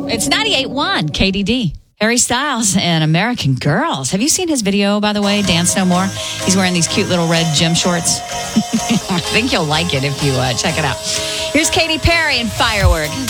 It's 98.1 KDD. Harry Styles and American Girls. Have you seen his video, by the way, Dance No More? He's wearing these cute little red gym shorts. I think you'll like it if you check it out. Here's Katy Perry and Firework.